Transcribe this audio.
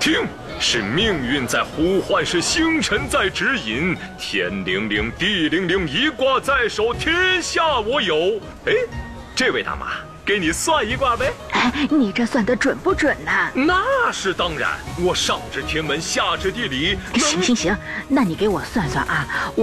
听，是命运在呼唤，是星辰在指引。天灵灵，地灵灵，一卦在手，天下我有。哎，这位大妈，给你算一卦呗。 哎，你这算得准不准呢？ 那是当然，我上知天文，下知地理。 行，那你给我算算啊。